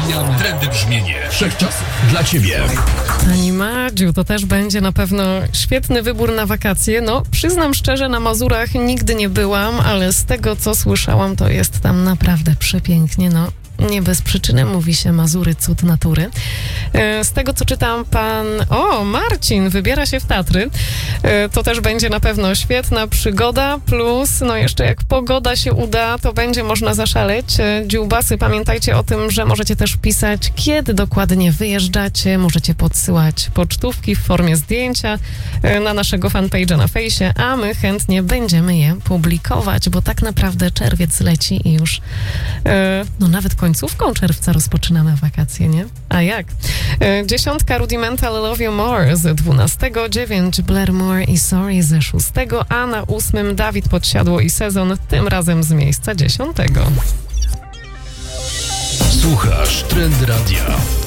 Doceniam trendy brzmienie wszechczasów dla Ciebie. Pani Madziu, to też będzie na pewno świetny wybór na wakacje. No, przyznam szczerze, na Mazurach nigdy nie byłam, ale z tego, co słyszałam, to jest tam naprawdę przepięknie, no. Nie bez przyczyny mówi się Mazury, cud natury. Z tego, co czytam, Marcin wybiera się w Tatry. To też będzie na pewno świetna przygoda, plus, no jeszcze jak pogoda się uda, to będzie można zaszaleć. Dziubasy, pamiętajcie o tym, że możecie też pisać, kiedy dokładnie wyjeżdżacie. Możecie podsyłać pocztówki w formie zdjęcia na naszego fanpage'a na fejsie, a my chętnie będziemy je publikować, bo tak naprawdę czerwiec leci i już nawet końcówką czerwca rozpoczynamy wakacje, nie? A jak? 10 Rudimental Love You More z 12, 9 Blair Moore i Sorry ze 6, a na 8 Dawid Podsiadło i Sezon, tym razem z miejsca 10. Słuchasz Trend Radia.